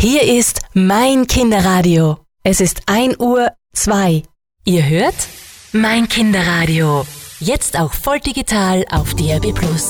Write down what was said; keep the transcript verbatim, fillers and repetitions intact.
Hier ist mein Kinderradio. Es ist ein Uhr zwei. Ihr hört mein Kinderradio. Jetzt auch voll digital auf D A B plus.